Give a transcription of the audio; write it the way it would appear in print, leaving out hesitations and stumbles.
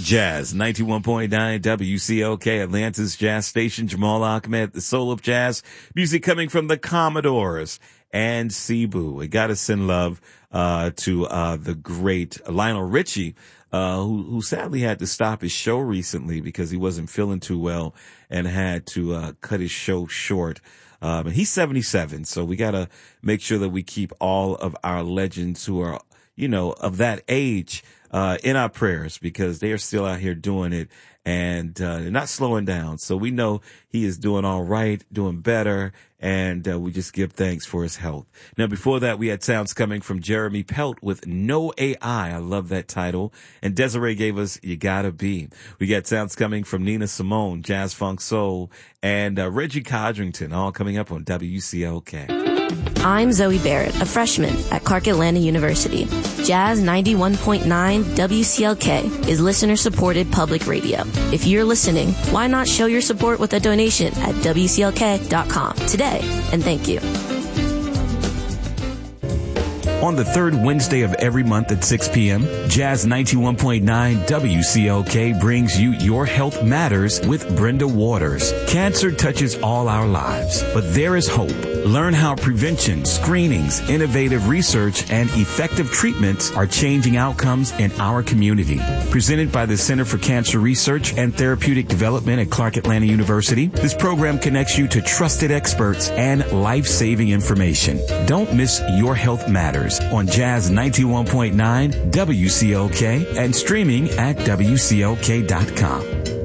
Jazz 91.9 WCLK, Atlanta's jazz station. Jamal Ahmed, the soul of jazz music coming from the Commodores and Cebu. We got to send love to the great Lionel Richie, who sadly had to stop his show recently because he wasn't feeling too well and had to cut his show short. He's 77, so we got to make sure that we keep all of our legends who are, of that age in our prayers, because they are still out here doing it and they're not slowing down. So we know he is doing all right, doing better, and we just give thanks for his health. Now, before that, we had sounds coming from Jeremy Pelt with No AI. I love that title. And Desiree gave us You Gotta Be. We got sounds coming from Nina Simone, Jazz Funk Soul, and Reggie Codrington, all coming up on WCLK. I'm Zoe Barrett, a freshman at Clark Atlanta University. Jazz 91.9 WCLK is listener-supported public radio. If you're listening, why not show your support with a donation at WCLK.com today? And thank you. On the third Wednesday of every month at 6 p.m., Jazz 91.9 WCLK brings you Your Health Matters with Brenda Waters. Cancer touches all our lives, but there is hope. Learn how prevention, screenings, innovative research, and effective treatments are changing outcomes in our community. Presented by the Center for Cancer Research and Therapeutic Development at Clark Atlanta University, this program connects you to trusted experts and life-saving information. Don't miss Your Health Matters on Jazz 91.9 WCLK and streaming at WCLK.com.